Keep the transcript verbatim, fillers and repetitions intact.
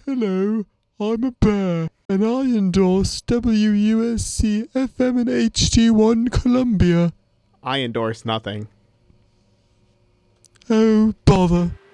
Hello, I'm a bear, and I endorse W U S C F M and H D one Columbia. I endorse nothing. Oh, bother.